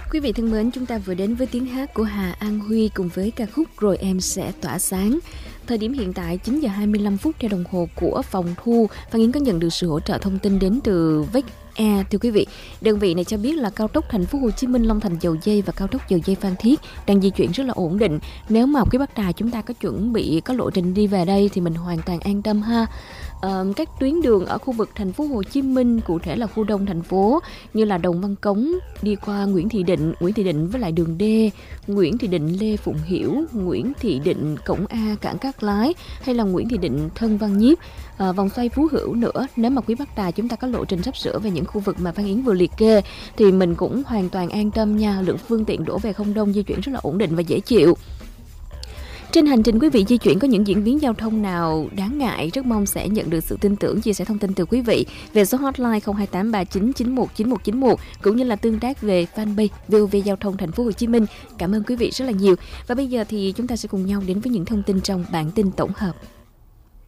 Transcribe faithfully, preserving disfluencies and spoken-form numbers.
Quý vị thân mến, chúng ta vừa đến với tiếng hát của Hà An Huy cùng với ca khúc Rồi Em Sẽ Tỏa Sáng. Thời điểm hiện tại chín giờ hai mươi lăm phút theo đồng hồ của phòng thu. Phan Yến có nhận được sự hỗ trợ thông tin đến từ vê e xê e. Thưa quý vị, đơn vị này cho biết là cao tốc Thành phố Hồ Chí Minh Long Thành Dầu Giây và cao tốc Dầu Giây Phan Thiết đang di chuyển rất là ổn định. Nếu mà quý bác tài chúng ta có chuẩn bị có lộ trình đi về đây thì mình hoàn toàn an tâm ha. Uh, các tuyến đường ở khu vực Thành phố Hồ Chí Minh, cụ thể là khu đông thành phố như là Đồng Văn Cống đi qua Nguyễn Thị Định, Nguyễn Thị Định với lại đường D, Nguyễn Thị Định Lê Phụng Hiểu, Nguyễn Thị Định Cổng A Cảng Cát Lái hay là Nguyễn Thị Định Thân Văn Nhiếp, uh, vòng xoay Phú Hữu nữa. Nếu mà quý bác tài chúng ta có lộ trình sắp sửa về những khu vực mà Phan Yến vừa liệt kê thì mình cũng hoàn toàn an tâm nha. Lượng phương tiện đổ về không đông, di chuyển rất là ổn định và dễ chịu. Trên hành trình quý vị di chuyển có những diễn biến giao thông nào đáng ngại, rất mong sẽ nhận được sự tin tưởng, chia sẻ thông tin từ quý vị về số hotline không hai tám ba chín chín một chín một chín một cũng như là tương tác về fanpage vê o vê Giao thông Thành phố Hồ Chí Minh. Cảm ơn quý vị rất là nhiều. Và bây giờ thì chúng ta sẽ cùng nhau đến với những thông tin trong bản tin tổng hợp.